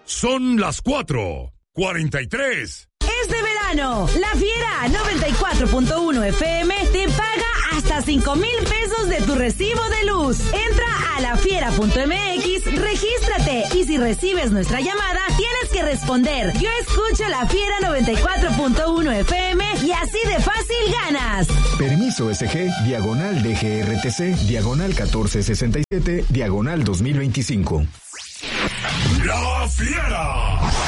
Son las 4:43. Este verano, La Fiera 94.1 FM te paga hasta 5,000 pesos de tu recibo de luz. Entra a lafiera.mx, regístrate y si recibes nuestra llamada, tienes que responder: yo escucho La Fiera 94.1 FM y así de fácil ganas. Permiso SG, /DGRTC, /1467, /2025. La Fiera.